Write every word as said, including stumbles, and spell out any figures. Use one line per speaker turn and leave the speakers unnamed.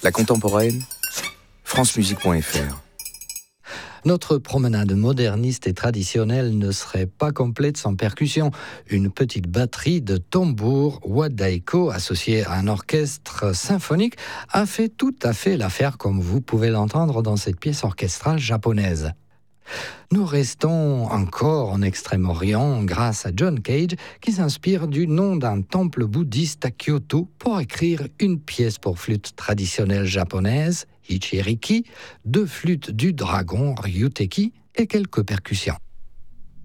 La contemporaine, francemusique point f r.
Notre promenade moderniste et traditionnelle ne serait pas complète sans percussion. Une petite batterie de tambour wadaiko associée à un orchestre symphonique a fait tout à fait l'affaire, comme vous pouvez l'entendre dans cette pièce orchestrale japonaise. Nous restons encore en Extrême-Orient grâce à John Cage qui s'inspire du nom d'un temple bouddhiste à Kyoto pour écrire une pièce pour flûte traditionnelle japonaise, Hichiriki, deux flûtes du dragon, Ryuteki, et quelques percussions.